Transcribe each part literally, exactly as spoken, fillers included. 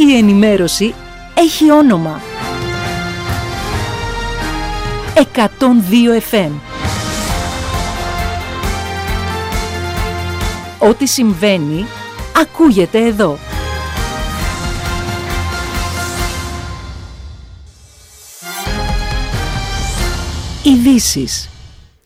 η ενημέρωση έχει όνομα. εκατόν δύο εφ εμ. Ό,τι συμβαίνει, ακούγεται εδώ. Ειδήσεις.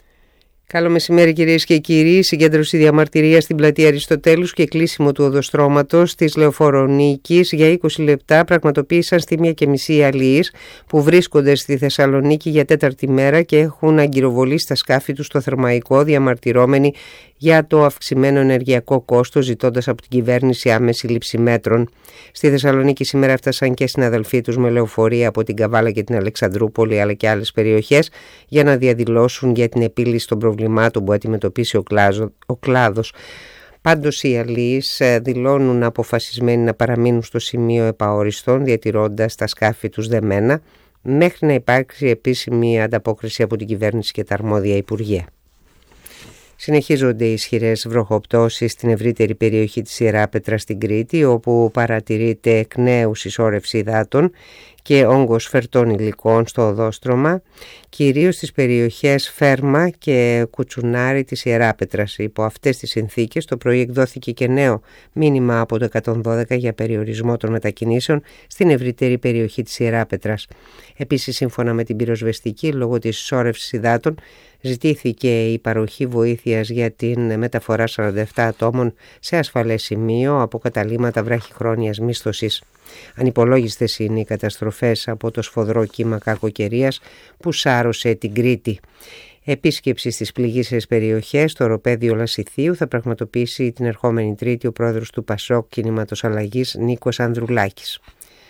Καλό μεσημέρι κυρίες και κύριοι. Συγκέντρωση διαμαρτυρίας στην πλατεία Αριστοτέλους και κλείσιμο του οδοστρώματος της Λεωφόρο Νίκης για είκοσι λεπτά πραγματοποίησαν στη μία και μισή οι αλληλείς που βρίσκονται στη Θεσσαλονίκη για τέταρτη μέρα και έχουν αγκυροβολήσει στα σκάφη τους στο Θερμαϊκό, διαμαρτυρώμενοι για το αυξημένο ενεργειακό κόστος, ζητώντας από την κυβέρνηση άμεση λήψη μέτρων. Στη Θεσσαλονίκη σήμερα έφτασαν και συναδελφοί τους με λεωφορεία από την Καβάλα και την Αλεξανδρούπολη αλλά και άλλες περιοχές για να διαδηλώσουν για την επίλυση των προβλημάτων που αντιμετωπίσει ο, κλάζο, ο κλάδος. Πάντως οι αλληλείς δηλώνουν αποφασισμένοι να παραμείνουν στο σημείο επαόριστον, διατηρώντας τα σκάφη τους δεμένα μέχρι να υπάρξει επίσημη ανταπόκριση από την κυβέρνηση και τα αρμόδια υπουργεία. Συνεχίζονται οι ισχυρές βροχοπτώσεις στην ευρύτερη περιοχή της Ιεράπετρας στην Κρήτη, όπου παρατηρείται εκ νέου συσσόρευση υδάτων και όγκος φερτών υλικών στο οδόστρωμα, κυρίως στις περιοχές Φέρμα και Κουτσουνάρη της Ιεράπετρας. Υπό αυτές τις συνθήκες, το πρωί εκδόθηκε και νέο μήνυμα από το εκατόν δώδεκα για περιορισμό των μετακινήσεων στην ευρύτερη περιοχή της Ιεράπετρας. Επίσης, σύμφωνα με την πυροσβεστική, λόγω της συσσόρευσης υδάτων, ζητήθηκε η παροχή βοήθειας για την μεταφορά σαράντα επτά ατόμων σε ασφαλές σημείο από καταλύματα βράχυχρόνιας μίσθωσης. Ανυπολόγιστες είναι οι καταστροφές από το σφοδρό κύμα κακοκαιρίας που σάρωσε την Κρήτη. Επίσκεψη στις πληγείσες περιοχές, στο οροπέδιο Λασιθίου, θα πραγματοποιήσει την ερχόμενη Τρίτη ο πρόεδρος του Πασόκ Κινήματος Αλλαγής Νίκος Ανδρουλάκης.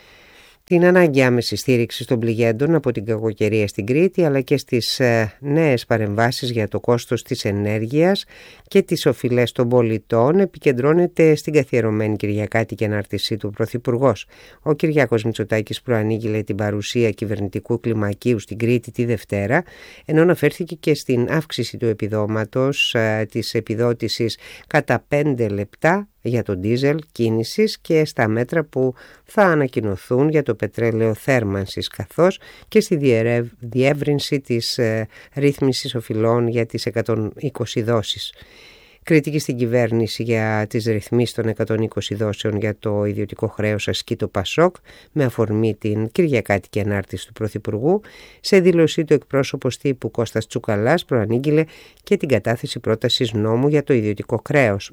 Την ανάγκη άμεση στήριξη των πληγέντων από την κακοκαιρία στην Κρήτη, αλλά και στις ε, νέες παρεμβάσεις για το κόστος της ενέργειας και τις οφειλές των πολιτών, επικεντρώνεται στην καθιερωμένη Κυριακάτικη ανάρτησή του Πρωθυπουργός. Ο Κυριάκος Μητσοτάκης προανήγγειλε την παρουσία κυβερνητικού κλιμακίου στην Κρήτη τη Δευτέρα, ενώ αναφέρθηκε και στην αύξηση του επιδόματος ε, της επιδότησης κατά πέντε λεπτά για το ντίζελ κίνησης και στα μέτρα που θα ανακοινωθούν για το πετρέλαιο θέρμανσης, καθώς και στη διεύρυνση της ε, ρύθμισης οφειλών για τις εκατόν είκοσι δόσεις. Κριτική στην κυβέρνηση για τις ρυθμίσεις των εκατόν είκοσι δόσεων για το ιδιωτικό χρέος ασκεί το Πασόκ με αφορμή την Κυριακάτικη ανάρτηση του Πρωθυπουργού. Σε δήλωσή του, εκπρόσωπος τύπου Κώστας Τσουκαλάς προανήγγειλε και την κατάθεση πρότασης νόμου για το ιδιωτικό χρέος.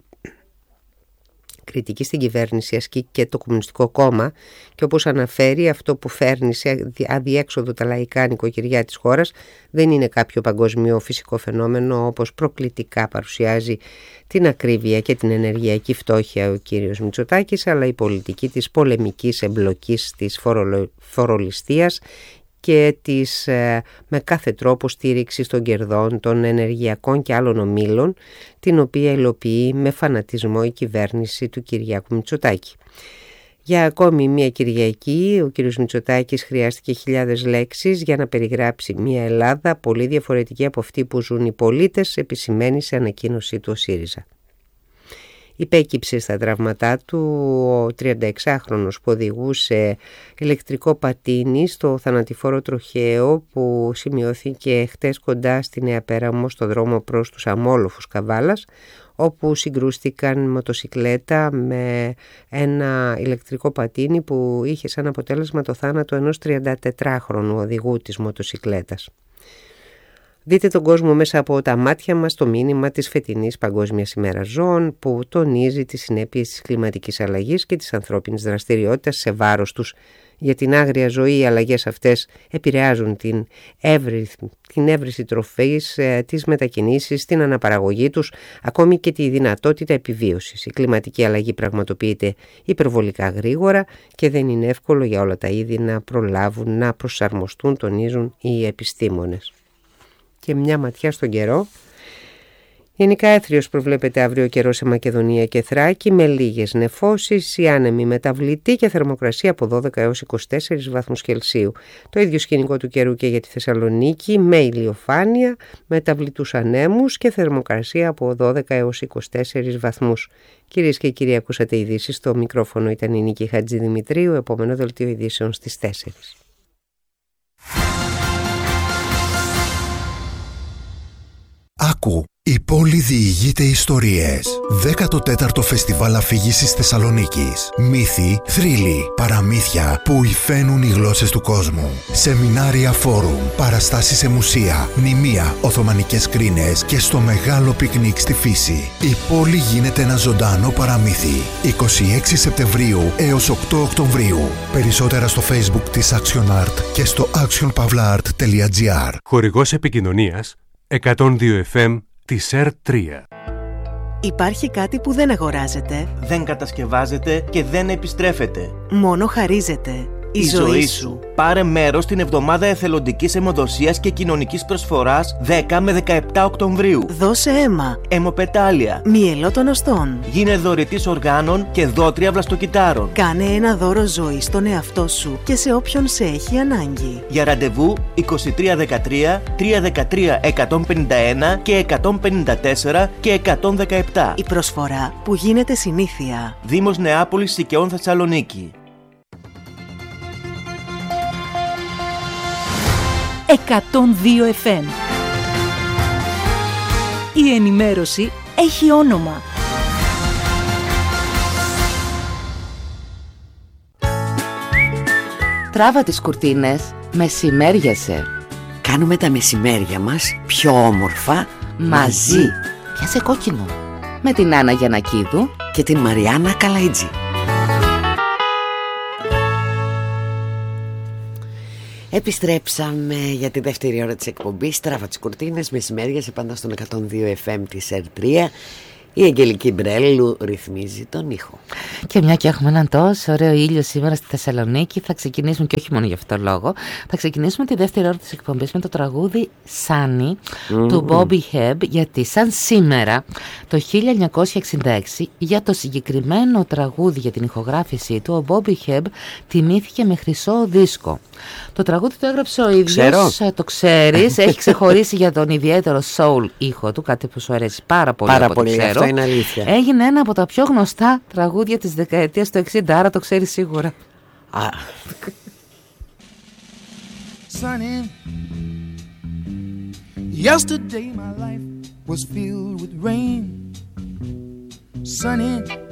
Κριτική στην κυβέρνηση ασκεί και το Κομμουνιστικό Κόμμα και, όπως αναφέρει, αυτό που φέρνει σε αδιέξοδο τα λαϊκά νοικοκυριά της χώρας δεν είναι κάποιο παγκόσμιο φυσικό φαινόμενο, όπως προκλητικά παρουσιάζει την ακρίβεια και την ενεργειακή φτώχεια ο κύριος Μητσοτάκης, αλλά η πολιτική της πολεμικής εμπλοκής της φορολιστίας και της ε, με κάθε τρόπο στήριξης των κερδών των ενεργειακών και άλλων ομίλων, την οποία υλοποιεί με φανατισμό η κυβέρνηση του Κυριάκου Μητσοτάκη. Για ακόμη μια Κυριακή, ο κ. Μητσοτάκης χρειάστηκε χιλιάδες λέξεις για να περιγράψει μια Ελλάδα πολύ διαφορετική από αυτή που ζουν οι πολίτες, επισημαίνει σε ανακοίνωσή του ο ΣΥΡΙΖΑ. Υπέκυψε στα τραύματά του ο τριανταεξάχρονος που οδηγούσε ηλεκτρικό πατίνι στο θανατηφόρο τροχαίο που σημειώθηκε χτες κοντά στη Νέα Πέραμο στο δρόμο προς τους Αμόλοφους Καβάλας, όπου συγκρούστηκαν μοτοσικλέτα με ένα ηλεκτρικό πατίνι που είχε σαν αποτέλεσμα το θάνατο ενός τριαντατετράχρονου οδηγού της μοτοσικλέτας. Δείτε τον κόσμο μέσα από τα μάτια μας, το μήνυμα της φετινής Παγκόσμιας ημέρας ζώων που τονίζει τις συνέπειες της κλιματικής αλλαγής και της ανθρώπινης δραστηριότητας σε βάρος τους. Για την άγρια ζωή οι αλλαγές αυτές επηρεάζουν την, εύρυ, την έβριση τροφής, τις μετακινήσεις, την αναπαραγωγή τους, ακόμη και τη δυνατότητα επιβίωσης. Η κλιματική αλλαγή πραγματοποιείται υπερβολικά γρήγορα και δεν είναι εύκολο για όλα τα είδη να προλάβουν να προσαρμοστούν, τονίζουν οι επιστήμονες. Και μια ματιά στον καιρό. Γενικά έθριος προβλέπεται αύριο καιρό σε Μακεδονία και Θράκη με λίγες νεφώσεις, η άνεμη μεταβλητή και θερμοκρασία από δώδεκα έως είκοσι τέσσερις βαθμούς Κελσίου. Το ίδιο σκηνικό του καιρού και για τη Θεσσαλονίκη με ηλιοφάνεια, μεταβλητούς ανέμους και θερμοκρασία από δώδεκα έως είκοσι τέσσερις βαθμούς. Κυρίες και κύριοι, ακούσατε ειδήσεις. Στο μικρόφωνο ήταν η Νίκη Χατζηδημητρίου. Επόμενο δελτίο ειδήσεων στις τέσσερις. Άκου, η πόλη διηγείται ιστορίες. δέκατο τέταρτο Φεστιβάλ Αφήγησης Θεσσαλονίκης. Μύθοι, θρύλοι, παραμύθια που υφαίνουν οι γλώσσες του κόσμου. Σεμινάρια, φόρουμ, παραστάσεις σε μουσεία, μνημεία, οθωμανικές κρίνες και στο μεγάλο πικνίκ στη φύση. Η πόλη γίνεται ένα ζωντανό παραμύθι. είκοσι έξι Σεπτεμβρίου έως οκτώ Οκτωβρίου. Περισσότερα στο Facebook της Action Art και στο action pavla art τελεία gr. Χορηγός επικοινωνίας εκατόν δύο εφ εμ της ι αρ τρία. Υπάρχει κάτι που δεν αγοράζεται, δεν κατασκευάζεται και δεν επιστρέφεται. μόνο χαρίζεται. Η, Η ζωή, ζωή σου. σου. Πάρε μέρος στην εβδομάδα εθελοντικής αιμοδοσίας και κοινωνικής προσφοράς δέκα με δεκαεπτά Οκτωβρίου. Δώσε αίμα. Αιμοπετάλια. Μυελό των οστών. Γίνε δωρητής οργάνων και δότρια βλαστοκυτάρων. Κάνε ένα δώρο ζωή στον εαυτό σου και σε όποιον σε έχει ανάγκη. Για ραντεβού είκοσι τρία δεκατρία, τριακόσια δεκατρία, εκατόν πενήντα ένα και εκατόν πενήντα τέσσερα και εκατόν δεκαεπτά. Η προσφορά που γίνεται συνήθεια. Δήμος Νεάπολης Σικαιών Θεσσαλονίκη. εκατόν δύο εφ εμ. Η ενημέρωση έχει όνομα. Τράβα τις κουρτίνες, μεσημέριασε. Κάνουμε τα μεσημέρια μας πιο όμορφα μαζί. Πιάσε κόκκινο. Με την Άννα Γιαννακίδου και την Μαριάννα Καλαϊτζή. Επιστρέψαμε για τη δεύτερη ώρα της εκπομπής. Τράβα τις κουρτίνες, μεσημέριασε πάντα στον εκατόν δύο εφ εμ της ι αρ τρία. Η Αγγελική Μπρέλου ρυθμίζει τον ήχο. Και μια και έχουμε έναν τόσο ωραίο ήλιο σήμερα στη Θεσσαλονίκη, θα ξεκινήσουμε, και όχι μόνο γι' αυτό λόγο, θα ξεκινήσουμε τη δεύτερη ώρα της εκπομπής με το τραγούδι Sunny mm-hmm. του Bobby Hebb, γιατί σαν σήμερα το χίλια εννιακόσια εξήντα έξι για το συγκεκριμένο τραγούδι, για την ηχογράφησή του, ο Bobby Hebb τιμήθηκε με χρυσό δίσκο. Το τραγούδι το έγραψε ο ίδιος, το ξέρεις, έχει ξεχωρίσει για τον ιδιαίτερο soul ήχο του, κάτι που σου αρέσει πάρα πολύ. Πάρα από πολύ, ξέρω. Αυτό είναι αλήθεια. Έγινε ένα από τα πιο γνωστά τραγούδια της δεκαετίας του εξήντα, άρα το ξέρεις σίγουρα. Α. Sunny, yesterday my life was filled with rain. Sunny,